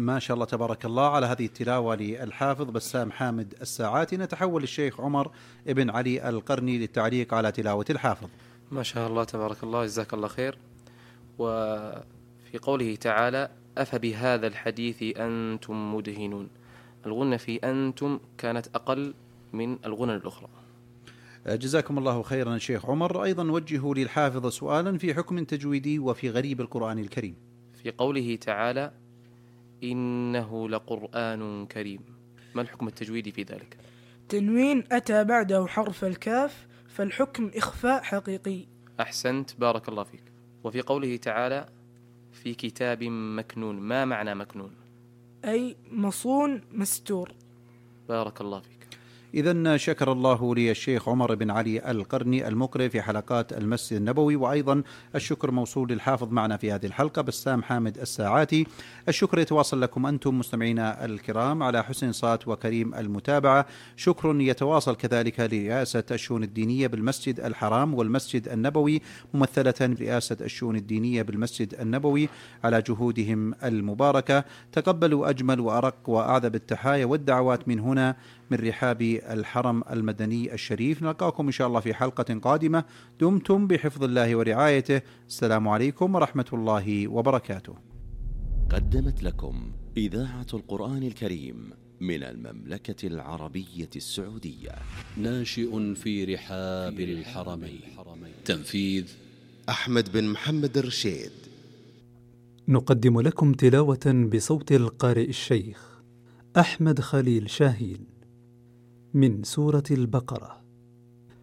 ما شاء الله تبارك الله على هذه التلاوة للحافظ بسام حامد الساعاتي. نتحول للشيخ عمر بن علي القرني للتعليق على تلاوة الحافظ. ما شاء الله تبارك الله، جزاك الله خير. وفي قوله تعالى: أفبهذا الحديث أنتم مدهنون، الغنة في أنتم كانت أقل من الغنى الأخرى. جزاكم الله خيرا شيخ عمر. أيضا وجهوا للحافظ سؤالا في حكم تجويدي وفي غريب القرآن الكريم. في قوله تعالى: إنه لقرآن كريم، ما الحكم التجويدي في ذلك؟ تنوين أتى بعده حرف الكاف، فالحكم إخفاء حقيقي. أحسنت، بارك الله فيك. وفي قوله تعالى: في كتاب مكنون، ما معنى مكنون؟ أي مصون مستور. بارك الله فيك. إذن شكر الله للشيخ عمر بن علي القرني المقرئ في حلقات المسجد النبوي، وأيضا الشكر موصول للحافظ معنا في هذه الحلقة بسام حامد الساعاتي. الشكر يتواصل لكم أنتم مستمعينا الكرام على حسن صات وكريم المتابعة. شكر يتواصل كذلك لرئاسة الشؤون الدينية بالمسجد الحرام والمسجد النبوي، ممثلة برئاسة الشؤون الدينية بالمسجد النبوي، على جهودهم المباركة. تقبلوا أجمل وأرق وأعذب التحايا والدعوات من هنا من رحاب الحرم المدني الشريف. نلقاكم إن شاء الله في حلقة قادمة. دمتم بحفظ الله ورعايته. السلام عليكم ورحمة الله وبركاته. قدمت لكم إذاعة القرآن الكريم من المملكة العربية السعودية. ناشئ في رحاب الحرمين. تنفيذ أحمد بن محمد الرشيد. نقدم لكم تلاوة بصوت القارئ الشيخ أحمد خليل شاهين من سورة البقرة.